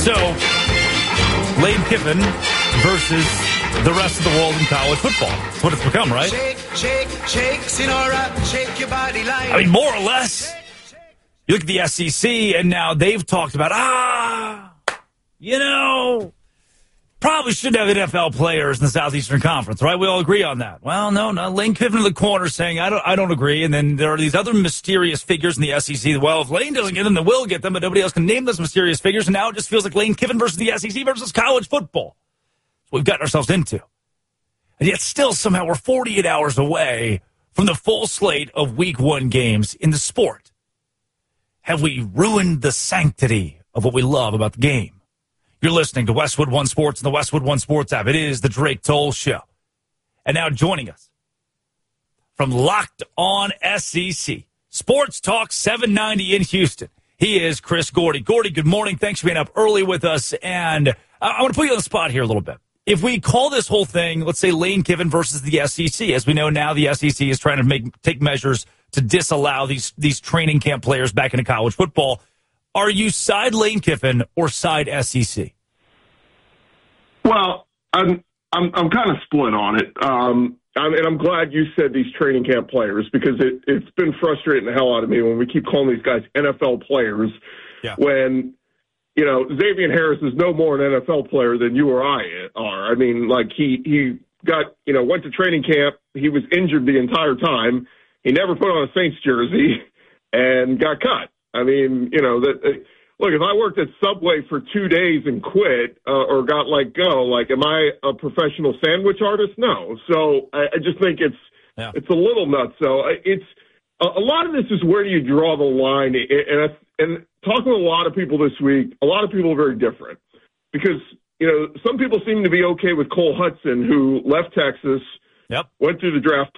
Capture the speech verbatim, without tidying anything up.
So, Lane Kiffin versus the rest of the world in college football. That's what it's become, right? Shake, shake, shake, Sinora, shake your body like. I mean, more or less. You look at the S E C, and now they've talked about, ah, you know, probably shouldn't have N F L players in the Southeastern Conference, right? We all agree on that. Well, no, no. Lane Kiffin in the corner saying, I don't I don't agree. And then there are these other mysterious figures in the S E C. Well, if Lane doesn't get them, then we'll get them, but nobody else can name those mysterious figures. And now it just feels like Lane Kiffin versus the S E C versus college football. That's what we've gotten ourselves into. And yet still somehow we're forty-eight hours away from the full slate of week one games in the sport. Have we ruined the sanctity of what we love about the game? You're listening to Westwood One Sports and the Westwood One Sports app. It is the Drake Toll Show. And now joining us from Locked On S E C, Sports Talk seven ninety in Houston, he is Chris Gordy. Gordy, good morning. Thanks for being up early with us. And I, I want to put you on the spot here a little bit. If we call this whole thing, let's say Lane Kiffin versus the S E C, as we know now the S E C is trying to make take measures to disallow these these training camp players back into college football. Are you side Lane Kiffin or side S E C? Well, I'm I'm I'm kind of split on it, um, I'm, and I'm glad you said these training camp players because it, it's been frustrating the hell out of me when we keep calling these guys N F L players. Yeah. When you know Xavier Harris is no more an N F L player than you or I are. I mean, like he he got you know went to training camp. He was injured the entire time. He never put on a Saints jersey and got cut. I mean, you know, that. Uh, look, if I worked at Subway for two days and quit uh, or got let go, like, am I a professional sandwich artist? No. So I, I just think it's yeah. it's a little nuts. So it's a, a lot of this is where do you draw the line? And I, and talking to a lot of people this week, a lot of people are very different because you know some people seem to be okay with Cole Hudson, who left Texas, yep. went through the draft